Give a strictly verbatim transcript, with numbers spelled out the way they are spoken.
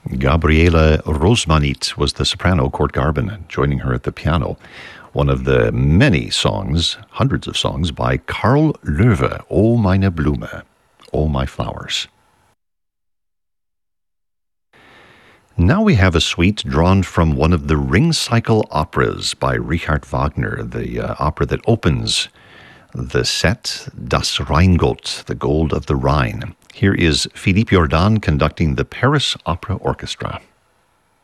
Gabriele Rosmanit was the soprano, Kurt Garben joining her at the piano. One of the many songs, hundreds of songs, by Karl Löwe, O meine Blume, O my flowers. Now we have a suite drawn from one of the Ring Cycle operas by Richard Wagner, the uh, opera that opens the set, Das Rheingold, the Gold of the Rhine. Here is Philippe Jordan conducting the Paris Opera Orchestra.